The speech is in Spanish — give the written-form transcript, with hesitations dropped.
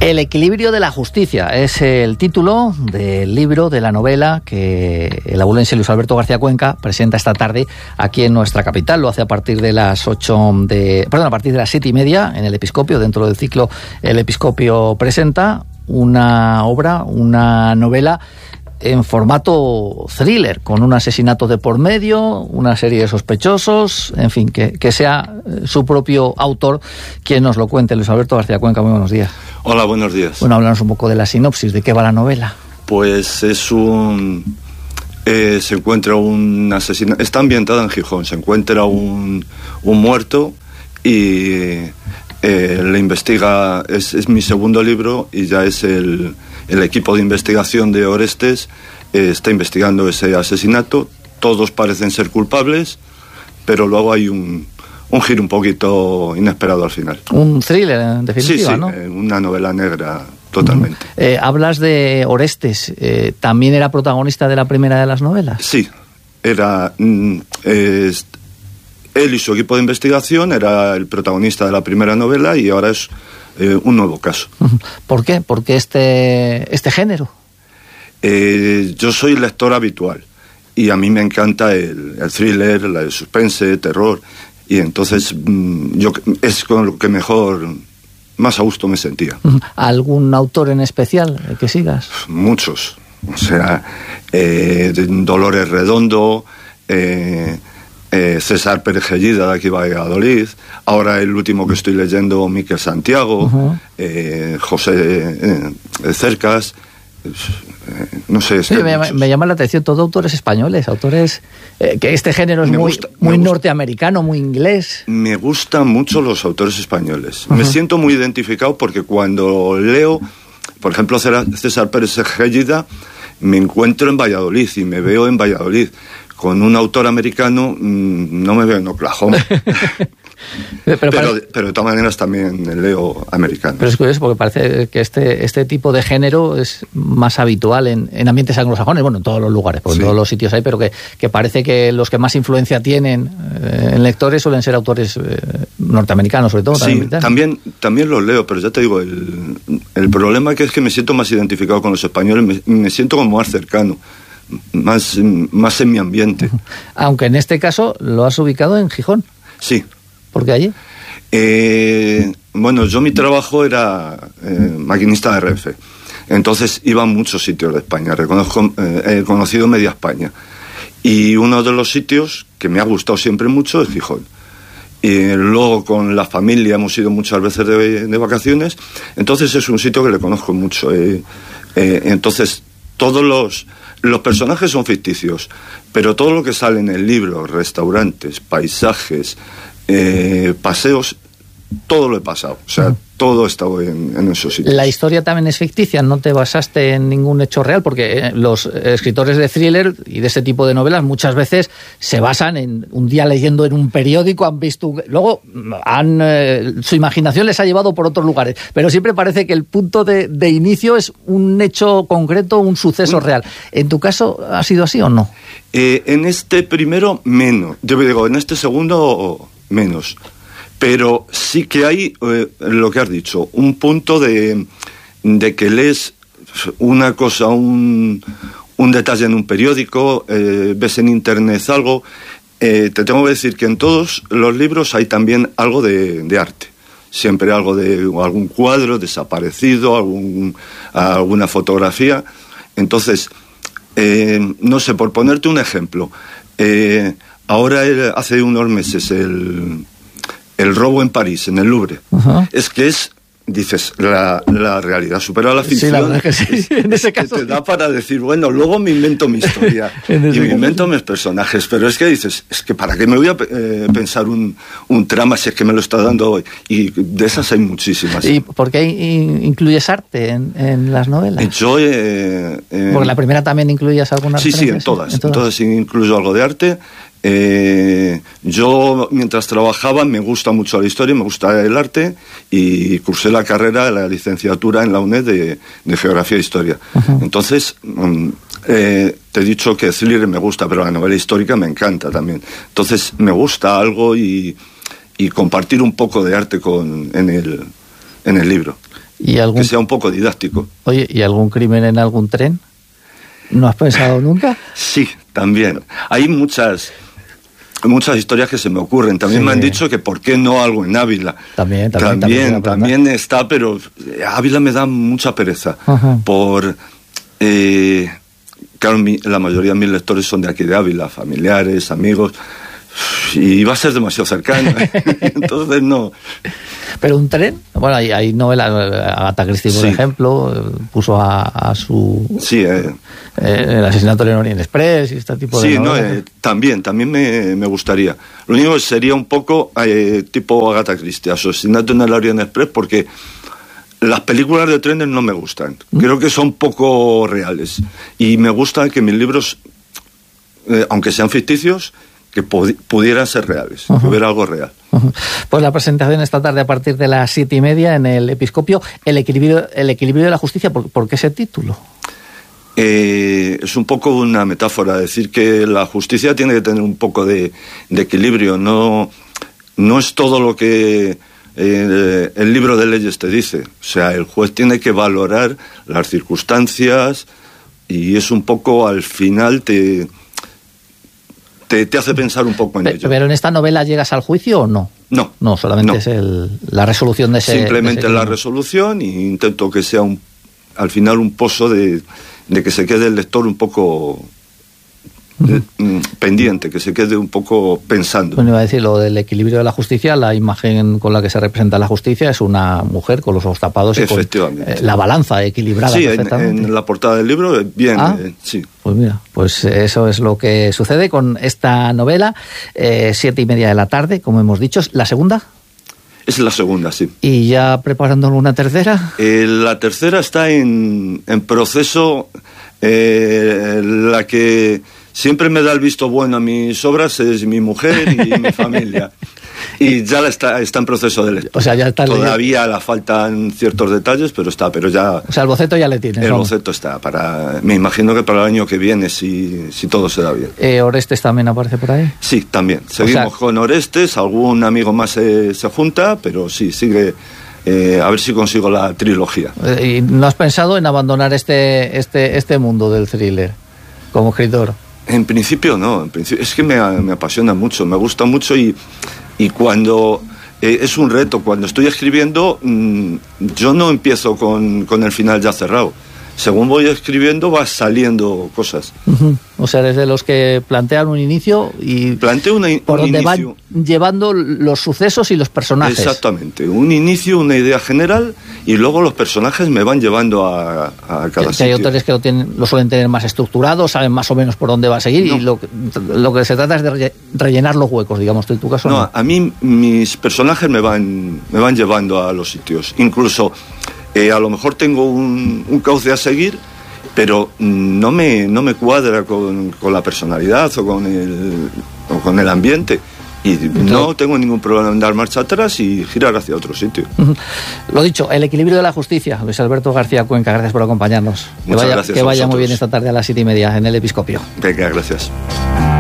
El equilibrio de la justicia es el título del libro, de la novela que el abulense Luis Alberto García Cuenca presenta esta tarde aquí en nuestra capital. Lo hace a partir de las 7:30 en el Episcopio, dentro del ciclo El Episcopio presenta una obra, una novela en formato thriller, con un asesinato de por medio, una serie de sospechosos, en fin, que sea su propio autor quien nos lo cuente. Luis Alberto García Cuenca, muy buenos días. Hola, buenos días. Bueno, háblanos un poco de la sinopsis, ¿de qué va la novela? Pues es se encuentra un asesinato, está ambientada en Gijón, se encuentra un muerto y le investiga, es mi segundo libro y ya es el equipo de investigación de Orestes está investigando ese asesinato. Todos parecen ser culpables, pero luego hay un giro un poquito inesperado al final. Un thriller, en definitiva, sí, ¿no? Una novela negra, totalmente. Hablas de Orestes, ¿también era protagonista de la primera de las novelas? Sí, era... él y su equipo de investigación era el protagonista de la primera novela y ahora es un nuevo caso. ¿Por qué? ¿Por qué este género? Yo soy lector habitual y a mí me encanta el thriller, el suspense, terror, y entonces es con lo que más a gusto me sentía. ¿Algún autor en especial que sigas? Muchos, o sea, Dolores Redondo, César Pérez Gellida de aquí de Valladolid, ahora el último que estoy leyendo, Miquel Santiago, José Cercas, no sé. Sí, me llama la atención, todos autores españoles, autores que este género es muy norteamericano, muy inglés. Me gustan mucho los autores españoles. Me siento muy identificado porque cuando leo, por ejemplo, César Pérez Gellida, me encuentro en Valladolid y me veo en Valladolid. Con un autor americano no me veo en Oklahoma. pero de todas maneras también leo americano. Pero es curioso porque parece que este tipo de género es más habitual en ambientes anglosajones, bueno, en todos los lugares, porque en todos los sitios hay, pero que parece que los que más influencia tienen en lectores suelen ser autores norteamericanos, sobre todo. Sí, también los leo, pero ya te digo, el problema es que me siento más identificado con los españoles, me siento como más cercano. Más en mi ambiente. Aunque en este caso lo has ubicado en Gijón. Sí. ¿Por qué allí? Bueno, mi trabajo era maquinista de Renfe. Entonces iba a muchos sitios de España. He conocido media España. Y uno de los sitios que me ha gustado siempre mucho es Gijón. Y luego con la familia hemos ido muchas veces de vacaciones. Entonces es un sitio que le conozco mucho. Entonces todos los personajes son ficticios, pero todo lo que sale en el libro, restaurantes, paisajes, paseos, todo lo he pasado. O sea, todo he estado en esos sitios. La historia también es ficticia, no te basaste en ningún hecho real, porque los escritores de thriller y de este tipo de novelas muchas veces se basan en un día leyendo en un periódico, han visto... Luego su imaginación les ha llevado por otros lugares, pero siempre parece que el punto de inicio es un hecho concreto, un suceso real. ¿En tu caso ha sido así o no? En este primero, menos. Yo digo, en este segundo, menos. Pero sí que hay, lo que has dicho, un punto de que lees una cosa, un detalle en un periódico, ves en internet algo. Te tengo que decir que en todos los libros hay también algo de arte. Siempre algo de algún cuadro desaparecido, alguna fotografía. Entonces, no sé, por ponerte un ejemplo, ahora hace unos meses el robo en París, en el Louvre. Es que dices, la realidad supera la ficción. Sí, la verdad que sí. En ese caso te da para decir, bueno, luego me invento mi historia y me invento mis personajes, pero es que dices, es que ¿para qué me voy a pensar un trama si es que me lo está dando hoy? Y de esas hay muchísimas. ¿Y por qué incluyes arte en las novelas? Yo... porque la primera también incluyes alguna referencia. Sí, en todas incluyo algo de arte. Yo mientras trabajaba me gusta mucho la historia, me gusta el arte y cursé la carrera, la licenciatura en la UNED de Geografía e Historia. Entonces te he dicho que thriller me gusta, pero la novela histórica me encanta también. Entonces me gusta algo y compartir un poco de arte en el libro. que sea un poco didáctico. Oye, ¿y algún crimen en algún tren? ¿No has pensado nunca? Sí, también. Hay muchas historias que se me ocurren. También me han dicho que por qué no algo en Ávila. También está, pero Ávila me da mucha pereza. Por claro, la mayoría de mis lectores son de aquí de Ávila, familiares, amigos, y va a ser demasiado cercano. Entonces no. Pero un tren, bueno, hay novelas, Agatha Christie, por ejemplo, puso a su... Sí, el asesinato del Orient Express y este tipo de novelas. También me gustaría. Lo único sería un poco tipo Agatha Christie, Asesinato en el Orient Express, porque las películas de trenes no me gustan. Creo que son poco reales. Y me gusta que mis libros, aunque sean ficticios, que pudieran ser reales, que hubiera algo real. Pues la presentación esta tarde a partir de las 7:30 en el Episcopio, el equilibrio de la justicia. ¿Por qué ese título? Es un poco una metáfora, decir que la justicia tiene que tener un poco de equilibrio, no es todo lo que el libro de leyes te dice. O sea, el juez tiene que valorar las circunstancias y es un poco, al final te hace pensar un poco en ello. ¿Pero en esta novela llegas al juicio o no? No, solamente es la resolución de ese... Simplemente la resolución, e intento que sea al final un pozo de que se quede el lector un poco pendiente, que se quede un poco pensando. Bueno, iba a decir lo del equilibrio de la justicia. La imagen con la que se representa la justicia es una mujer con los ojos tapados y con la balanza equilibrada. Sí, en la portada del libro, bien, sí. Pues mira, pues eso es lo que sucede con esta novela, 7:30 de la tarde, como hemos dicho. ¿La segunda? Es la segunda, sí. ¿Y ya preparando una tercera? La tercera está en proceso. La que siempre me da el visto bueno a mis obras es mi mujer y mi familia. Y ya está en proceso de lectura. O sea, ya está. Todavía le faltan ciertos detalles, pero ya... O sea, el boceto ya le tienes. El boceto está. Me imagino que para el año que viene, si todo se da bien. ¿Orestes también aparece por ahí? Sí, también. Seguimos con Orestes, algún amigo más se junta, pero sí, sigue... a ver si consigo la trilogía. ¿Y no has pensado en abandonar este mundo del thriller como escritor? En principio no, es que me apasiona mucho, me gusta mucho y cuando es un reto, cuando estoy escribiendo yo no empiezo con el final ya cerrado. Según voy escribiendo va saliendo cosas. O sea, desde los que plantean un inicio y planteo por donde van llevando los sucesos y los personajes. Exactamente, un inicio, una idea general y luego los personajes me van llevando a cada sitio. Hay autores que lo suelen tener más estructurado, saben más o menos por dónde va a seguir, y lo que se trata es de rellenar los huecos, digamos. ¿En tu caso no? A mí mis personajes me van llevando a los sitios. Incluso a lo mejor tengo un cauce a seguir, pero no me cuadra con la personalidad o con el ambiente. Y no tengo ningún problema en dar marcha atrás y girar hacia otro sitio. Lo dicho, el equilibrio de la justicia. Luis Alberto García Cuenca, gracias por acompañarnos. Muchas gracias. Que vaya muy bien esta tarde a las 7:30 en el Episcopio. Venga, gracias.